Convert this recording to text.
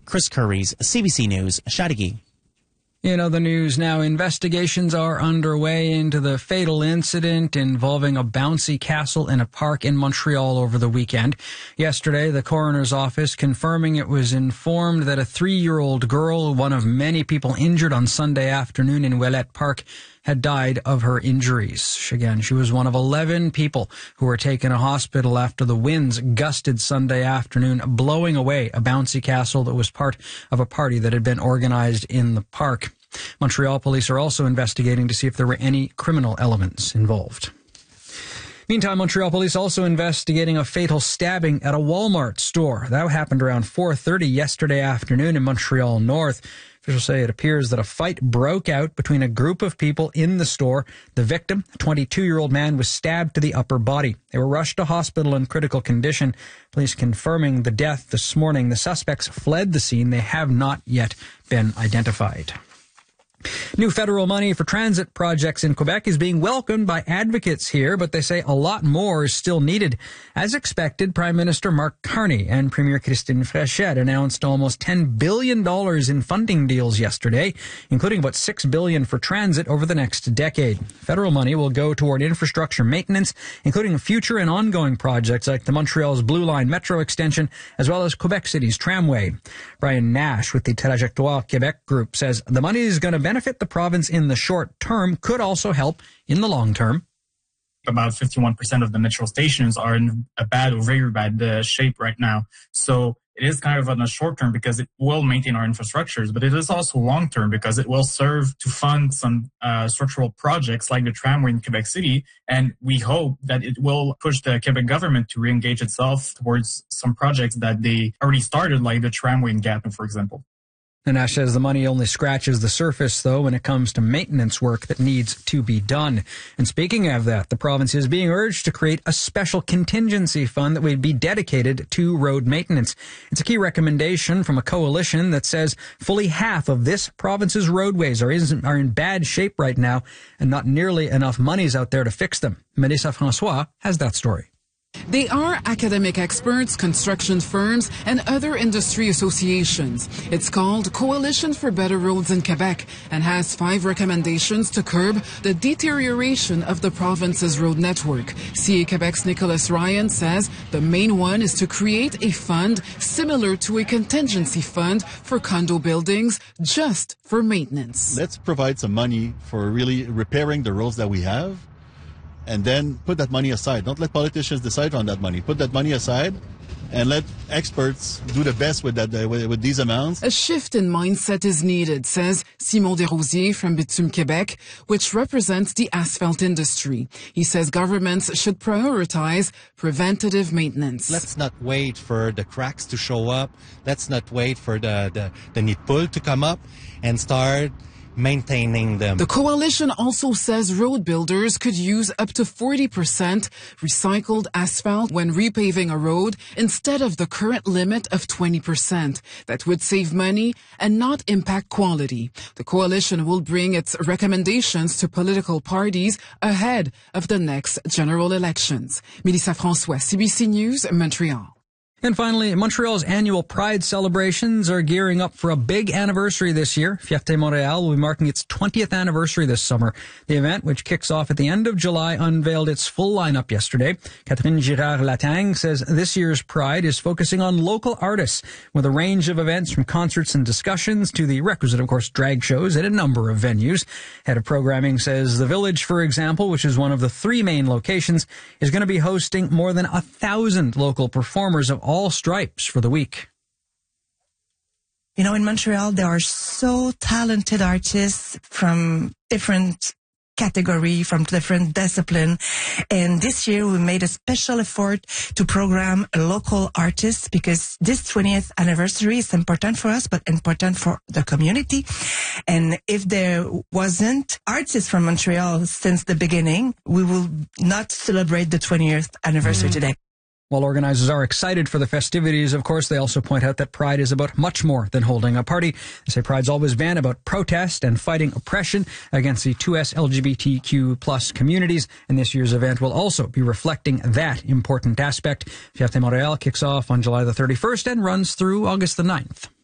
Chris Curries, CBC News, Chateauguay. In other news now, investigations are underway into the fatal incident involving a bouncy castle in a park in Montreal over the weekend. Yesterday, the coroner's office confirming it was informed that a 3-year-old girl, one of many people injured on Sunday afternoon in Ouellette Park, had died of her injuries. Again, she was one of 11 people who were taken to hospital after the winds gusted Sunday afternoon, blowing away a bouncy castle that was part of a party that had been organized in the park. Montreal police are also investigating to see if there were any criminal elements involved. Meantime, Montreal police also investigating a fatal stabbing at a Walmart store. That happened around 4:30 yesterday afternoon in Montreal North. Officials say it appears that a fight broke out between a group of people in the store. The victim, a 22-year-old man, was stabbed to the upper body. They were rushed to hospital in critical condition. Police confirming the death this morning. The suspects fled the scene. They have not yet been identified. New federal money for transit projects in Quebec is being welcomed by advocates here, but they say a lot more is still needed. As expected, Prime Minister Mark Carney and Premier Christine Fréchette announced almost $10 billion in funding deals yesterday, including about $6 billion for transit over the next decade. Federal money will go toward infrastructure maintenance, including future and ongoing projects like the Montreal's Blue Line Metro extension, as well as Quebec City's tramway. Brian Nash with the Trajectoire Québec group says the money is going to benefit the province in the short term, could also help in the long term. About 51% of the metro stations are in a bad or very bad shape right now. So it is kind of on the short term because it will maintain our infrastructures, but it is also long term because it will serve to fund some structural projects like the tramway in Quebec City. And we hope that it will push the Quebec government to re-engage itself towards some projects that they already started, like the tramway in Gatineau, for example. Nash says the money only scratches the surface, though, when it comes to maintenance work that needs to be done. And speaking of that, the province is being urged to create a special contingency fund that would be dedicated to road maintenance. It's a key recommendation from a coalition that says fully half of this province's roadways are in bad shape right now, and not nearly enough money is out there to fix them. Melissa Francois has that story. They are academic experts, construction firms, and other industry associations. It's called Coalition for Better Roads in Quebec and has 5 recommendations to curb the deterioration of the province's road network. CA Quebec's Nicholas Ryan says the main one is to create a fund similar to a contingency fund for condo buildings just for maintenance. Let's provide some money for really repairing the roads that we have, and then put that money aside. Don't let politicians decide on that money. Put that money aside and let experts do the best with that with these amounts. A shift in mindset is needed, says Simon Desrosiers from Bitume Quebec, which represents the asphalt industry. He says governments should prioritize preventative maintenance. Let's not wait for the cracks to show up. Let's not wait for the nid pull to come up and start maintaining them. The coalition also says road builders could use up to 40% recycled asphalt when repaving a road instead of the current limit of 20%. That would save money and not impact quality. The coalition will bring its recommendations to political parties ahead of the next general elections. Melissa Francois, CBC News, Montreal. And finally, Montreal's annual Pride celebrations are gearing up for a big anniversary this year. Fierté Montréal will be marking its 20th anniversary this summer. The event, which kicks off at the end of July, unveiled its full lineup yesterday. Catherine Girard-Latang says this year's Pride is focusing on local artists with a range of events from concerts and discussions to the requisite, of course, drag shows at a number of venues. Head of programming says the Village, for example, which is one of the 3 main locations, is going to be hosting more than 1,000 local performers of all stripes for the week. You know, in Montreal, there are so talented artists from different category, from different discipline. And this year we made a special effort to program local artists because this 20th anniversary is important for us, but important for the community. And if there wasn't artists from Montreal since the beginning, we will not celebrate the 20th anniversary today. While organizers are excited for the festivities, of course, they also point out that Pride is about much more than holding a party. They say Pride's always been about protest and fighting oppression against the 2S LGBTQ plus communities, and this year's event will also be reflecting that important aspect. Fierté Montréal kicks off on July the 31st and runs through August the 9th.